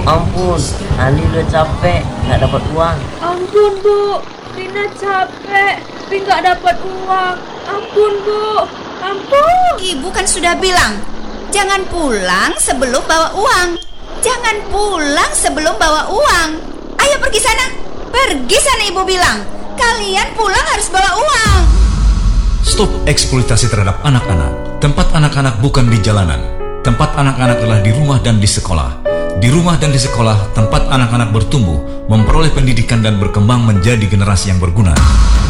Ampun, Ali udah capek, nggak dapat uang. Ampun Bu, Rina capek, tapi nggak dapat uang. Ampun Bu, ampun. Ibu kan sudah bilang, jangan pulang sebelum bawa uang. Jangan pulang sebelum bawa uang. Ayo pergi sana. Pergi sana, ibu bilang. Kalian pulang harus bawa uang. Stop eksploitasi terhadap anak-anak. Tempat anak-anak bukan di jalanan. Tempat anak-anak adalah di rumah dan di sekolah. Di rumah dan di sekolah, tempat anak-anak bertumbuh, memperoleh pendidikan dan berkembang menjadi generasi yang berguna.